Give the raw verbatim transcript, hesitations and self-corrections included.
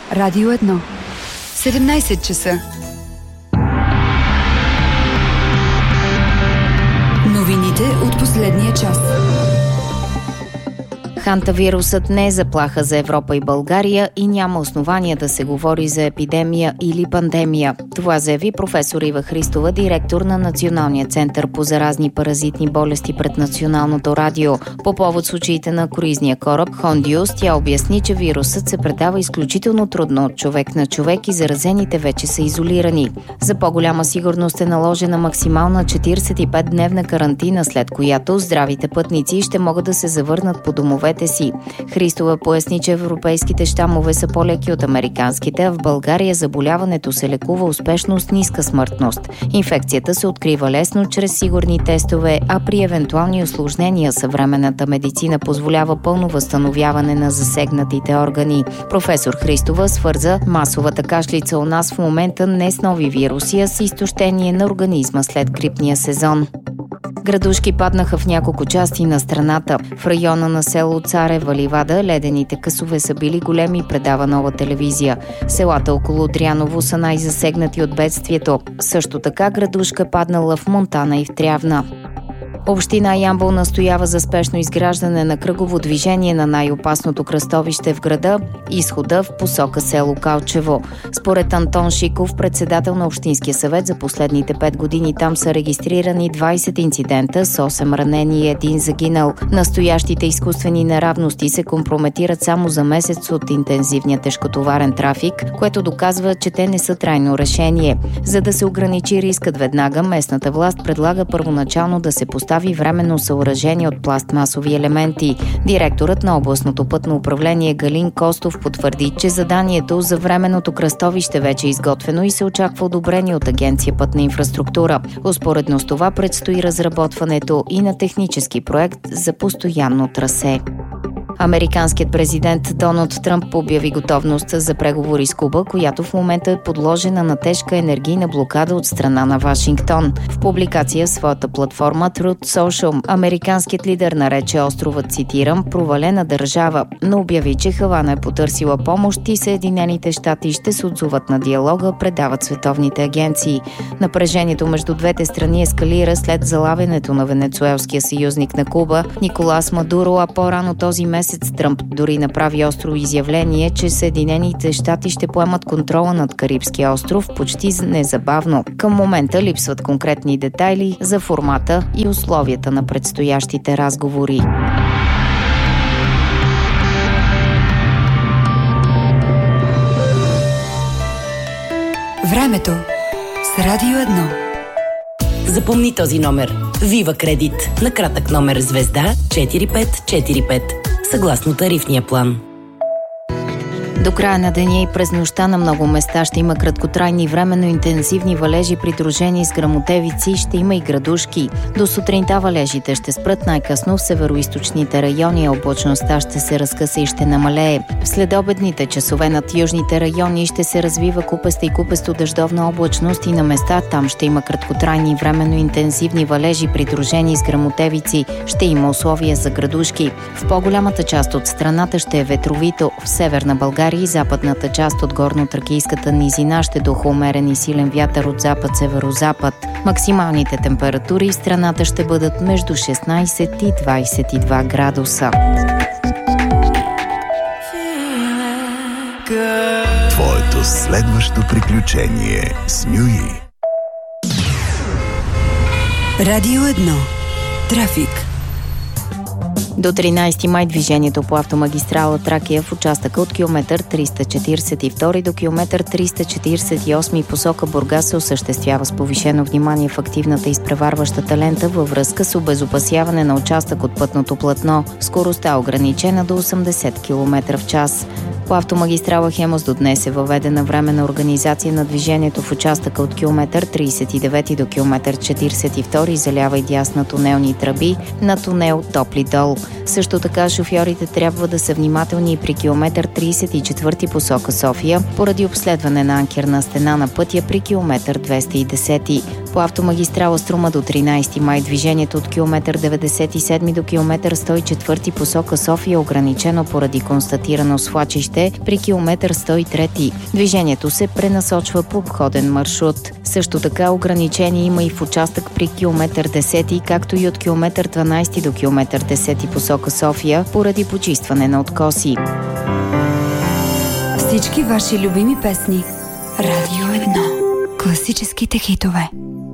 Радио едно. седемнайсет часа. Новините от последния час. Хантавирусът не е заплаха за Европа и България и няма основания да се говори за епидемия или пандемия. Това заяви професор Ива Христова, директор на Националния център по заразни паразитни болести пред Националното радио. По повод случаите на круизния кораб Хондиус, тя обясни, че вирусът се предава изключително трудно от човек на човек и заразените вече са изолирани. За по-голяма сигурност е наложена максимална четирийсет и пет дневна карантина, след която здравите пътници ще могат да се завърнат по домовете си. Христова поясни, че европейските щамове са по-леки от американските, а в България заболяването се лекува успешно с ниска смъртност. Инфекцията се открива лесно чрез сигурни тестове, а при евентуални усложнения съвременната медицина позволява пълно възстановяване на засегнатите органи. Професор Христова свърза масовата кашлица у нас в момента не с нови вируси, а с изтощение на организма след грипния сезон. Градушки паднаха в няколко части на страната. В района на село Царева ливада ледените късове са били големи, предава Нова телевизия. Селата около Дряново са най-засегнати от бедствието. Също така градушка паднала в Монтана и в Трявна. Община Ямбол настоява за спешно изграждане на кръгово движение на най-опасното кръстовище в града, изхода в посока село Калчево. Според Антон Шиков, председател на Общинския съвет, за последните пет години там са регистрирани двайсет инцидента с осем ранени и един загинал. Настоящите изкуствени неравности се компрометират само за месец от интензивния тежкотоварен трафик, което доказва, че те не са трайно решение. За да се ограничи рискът веднага, местната власт предлага първоначално да се постави временно съоръжение от пластмасови елементи. Директорът на областното пътно управление Галин Костов потвърди, че заданието за временното кръстовище вече е изготвено и се очаква одобрение от Агенция Пътна инфраструктура. Успоредно с това предстои разработването и на технически проект за постоянно трасе. Американският президент Доналд Тръмп обяви готовност за преговори с Куба, която в момента е подложена на тежка енергийна блокада от страна на Вашингтон. В публикация в своята платформа Truth Social, американският лидер нарече острова, цитирам, провалена държава, но обяви, че Хавана е потърсила помощ и Съединените щати ще се отзоват на диалога, предават световните агенции. Напрежението между двете страни ескалира след залавянето на венецуелския съюзник на Куба Николас Мадуро, а по-рано този месец Тръмп дори направи остро изявление, че Съединените щати ще поемат контрола над Карибския остров почти незабавно. Към момента липсват конкретни детайли за формата и условията на предстоящите разговори. Времето с Радио едно. Запомни този номер. Вива Кредит. На кратък номер звезда четири пет четири пет. Съгласно тарифния план. До края на деня и през нощта на много места ще има краткотрайни временно интензивни валежи, придружени с гръмотевици, ще има и градушки. До сутринта валежите ще спрат най-късно в североизточните райони, а облачността ще се разкъса и ще намалее. В следобедните часове над южните райони ще се развива купеста и купесто дъждовна облачност и на места там ще има краткотрайни временно интензивни валежи, придружени с гръмотевици. Ще има условия за градушки. В по-голямата част от страната ще е ветровито. В северна България и западната част от горно-тракийската низина ще духа умерен и силен вятър от запад-северозапад. Максималните температури в страната ще бъдат между шестнайсет и двайсет и два градуса. Твоето следващо приключение с Нюи. Радио едно. Трафик. До тринайсети май движението по автомагистрала Тракия в участъка от километър триста четирийсет и втори до километър триста четирийсет и осми посока Бургас се осъществява с повишено внимание в активната изпреварващата лента във връзка с обезопасяване на участък от пътното платно. Скоростта ограничена до осемдесет километра в час. По автомагистрала Хемус до днес е въведена временна организация на движението в участъка от километър трийсет и девети до километър четирийсет и втори, залява и дясна тунелни тръби на тунел Топли дол. Също така шофьорите трябва да са внимателни и при километър трийсет и четвърти посока София, поради обследване на анкерна стена на пътя при километър двеста и десет. По По автомагистрала Струма до тринайсети май движението от километър деветдесет и седми до километър сто и четвърти посока София е ограничено поради констатирано свлачище при километър сто и трети. Движението се пренасочва по обходен маршрут. Също така ограничение има и в участък при километър десети, както и от километър дванайсети до километър десети посока София поради почистване на откоси. Всички ваши любими песни. Радио едно. Класическите хитове.